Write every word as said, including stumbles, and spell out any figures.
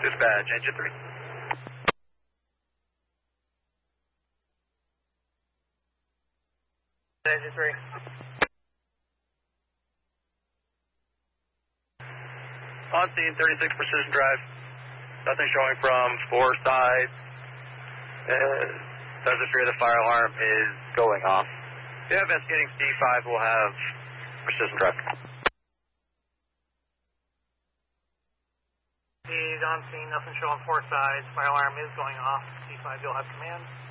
Dispatch, engine three. Engine three. On scene, thirty-six Precision Drive. Nothing showing from four sides. Uh, there's a fear the fire alarm is going off. If you're investigating C five, we'll have Precision Drive. He's on scene, nothing showing four sides. Fire alarm is going off. C five, you'll have command.